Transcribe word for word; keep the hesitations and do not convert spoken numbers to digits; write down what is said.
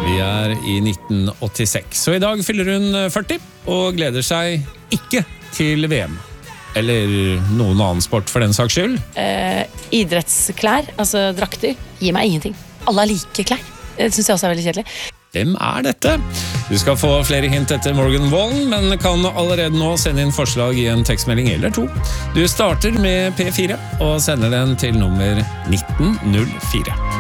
Vi er i nitten åttiseks, så i dag fyller hun førti og gleder seg ikke til V M. Eller noen annen sport for den saks skyld. Eh, idrettsklær, altså drakter, gir meg ingenting. Alle har like klær. Det synes jeg også er veldig kjedelig. Hvem er dette? Du skal få flere hint etter Morgan Wallen, men kan allerede nå sende inn forslag i en tekstmelding eller to. Du starter med P fire og sender den til nummer nitten null fire.